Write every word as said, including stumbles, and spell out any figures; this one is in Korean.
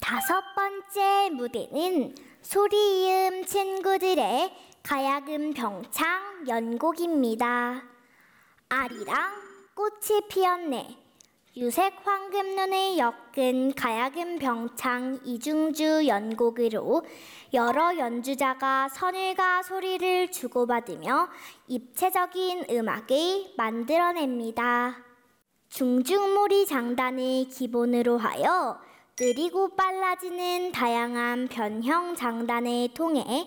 다섯 번째 무대는 소리이음 친구들의 가야금 병창 연곡입니다. 아리랑 꽃이 피었네. 유색 황금눈을 엮은 가야금 병창 이중주 연곡으로 여러 연주자가 선율과 소리를 주고받으며 입체적인 음악을 만들어냅니다. 중중몰이 장단을 기본으로 하여 느리고 빨라지는 다양한 변형 장단을 통해